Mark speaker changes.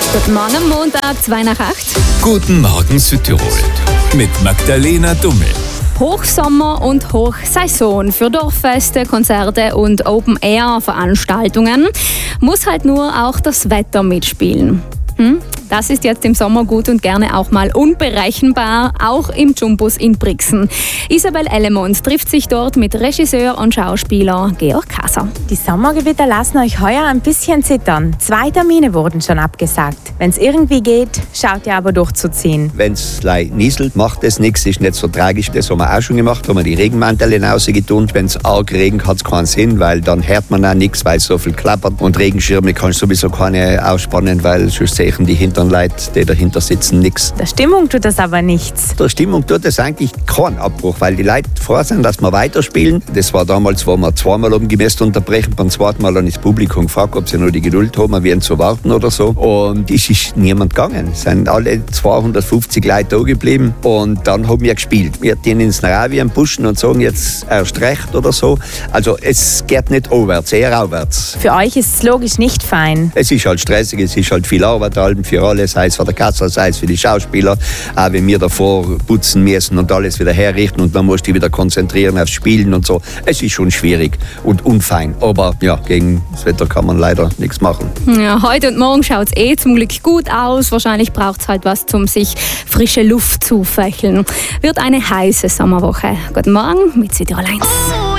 Speaker 1: Guten Morgen am Montag, 2 nach 8.
Speaker 2: Guten Morgen Südtirol mit Magdalena Dummel.
Speaker 1: Hochsommer und Hochsaison für Dorffeste, Konzerte und Open-Air-Veranstaltungen. Muss halt nur auch das Wetter mitspielen. Das ist jetzt im Sommer gut und gerne auch mal unberechenbar, auch im Jumbus in Brixen. Isabel Ellemons trifft sich dort mit Regisseur und Schauspieler Georg Kasser.
Speaker 3: Die Sommergewitter lassen euch heuer ein bisschen zittern. 2 Termine wurden schon abgesagt. Wenn es irgendwie geht, schaut ihr aber durchzuziehen.
Speaker 4: Wenn es nieselt, macht es nichts, ist nicht so tragisch. Das haben wir auch schon gemacht, haben wir die Regenmantel rausgetun. Wenn es arg regnet, hat es keinen Sinn, weil dann hört man auch nichts, weil es so viel klappert. Und Regenschirme kannst du sowieso keine ausspannen, weil sonst sehen die hinteren Leute, die dahinter sitzen, nichts.
Speaker 3: Der Stimmung tut das aber nichts.
Speaker 4: Der Stimmung tut es eigentlich keinen Abbruch, weil die Leute froh sind, dass wir weiterspielen. Das war damals, wo wir zweimal oben gemessen unterbrechen. Beim zweiten Mal dann das Publikum gefragt, ob sie noch die Geduld haben, wir werden zu warten oder so. Und es ist niemand gegangen. Es sind alle 250 Leute da geblieben und dann haben wir gespielt. Wir gehen ins Naravien pushen und sagen jetzt erst recht oder so. Also es geht nicht aufwärts, eher aufwärts.
Speaker 3: Für euch ist es logisch nicht fein.
Speaker 4: Es ist halt stressig, es ist halt viel Arbeit für alle, sei es für der Kasse, sei es für die Schauspieler. Auch wenn wir davor putzen müssen und alles wieder herrichten und dann musst du dich wieder konzentrieren aufs Spielen und so. Es ist schon schwierig und unfein. Aber ja, gegen das Wetter kann man leider nichts machen.
Speaker 1: Ja, heute und morgen schaut es zum Glück gut aus. Wahrscheinlich braucht es halt was, um sich frische Luft zu fächeln. Wird eine heiße Sommerwoche. Guten Morgen mit Südtirol 1.